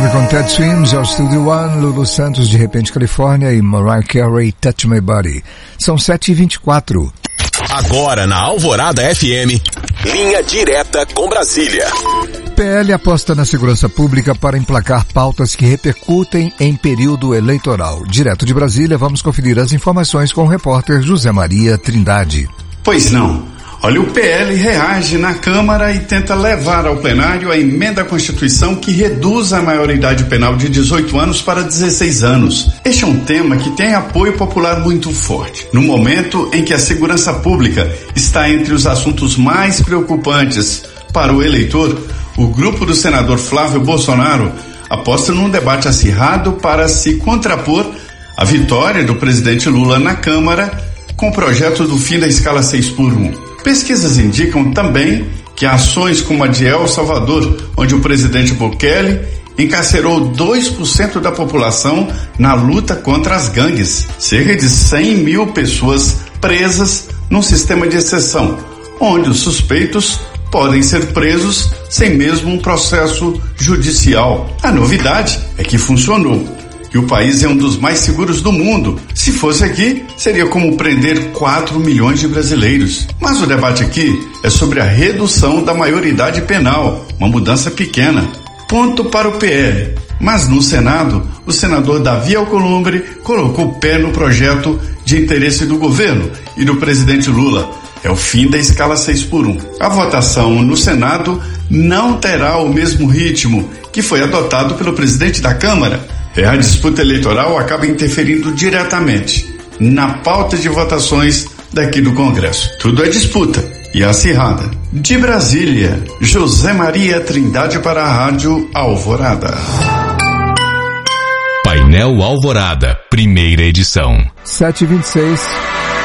Love com Ted Swims, ao Studio One, Lulu Santos de Repente Califórnia e Mariah Carey, Touch My Body. São 7h24. Agora na Alvorada FM, linha direta com Brasília. PL aposta na segurança pública para emplacar pautas que repercutem em período eleitoral. Direto de Brasília, vamos conferir as informações com o repórter José Maria Trindade. Pois não. Olha, o PL reage na Câmara e tenta levar ao plenário a emenda à Constituição que reduz a maioridade penal de 18 anos para 16 anos. Este é um tema que tem apoio popular muito forte. No momento em que a segurança pública está entre os assuntos mais preocupantes para o eleitor, o grupo do senador Flávio Bolsonaro aposta num debate acirrado para se contrapor à vitória do presidente Lula na Câmara com o projeto do fim da escala 6x1. Pesquisas indicam também que ações como a de El Salvador, onde o presidente Bukele encarcerou 2% da população na luta contra as gangues, cerca de 100 mil pessoas presas num sistema de exceção, onde os suspeitos podem ser presos sem mesmo um processo judicial. A novidade é que funcionou. E o país é um dos mais seguros do mundo. Se fosse aqui, seria como prender 4 milhões de brasileiros. Mas o debate aqui é sobre a redução da maioridade penal, uma mudança pequena. Ponto para o PL. Mas no Senado, o senador Davi Alcolumbre colocou o pé no projeto de interesse do governo e do presidente Lula. É o fim da escala 6x1. A votação no Senado não terá o mesmo ritmo que foi adotado pelo presidente da Câmara. A disputa eleitoral acaba interferindo diretamente na pauta de votações daqui do Congresso. Tudo é disputa e acirrada. De Brasília, José Maria Trindade para a Rádio Alvorada. Painel Alvorada, primeira edição. 7h26.